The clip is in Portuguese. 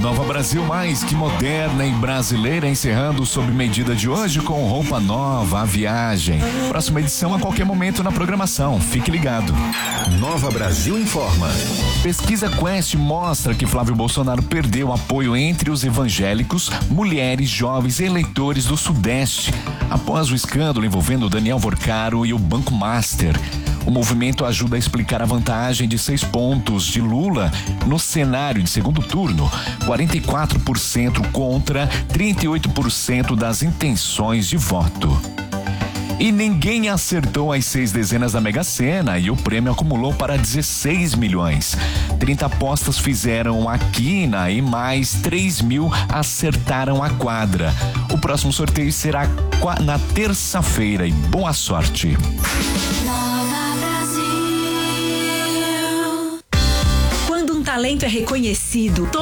Nova Brasil, mais que moderna e brasileira, encerrando sob medida de hoje com roupa nova, a viagem. Próxima edição a qualquer momento na programação. Fique ligado. Nova Brasil informa. Pesquisa Quest mostra que Flávio Bolsonaro perdeu apoio entre os evangélicos, mulheres, jovens e eleitores do Sudeste, após o escândalo envolvendo Daniel Vorcaro e o Banco Master. O movimento ajuda a explicar a vantagem de 6 pontos de Lula no cenário de segundo turno, 44% contra 38% das intenções de voto. E ninguém acertou as 6 dezenas da Mega Sena e o prêmio acumulou para 16 milhões. 30 apostas fizeram a quina e mais 3.000 acertaram a quadra. O próximo sorteio será na terça-feira e boa sorte. Quando um talento é reconhecido,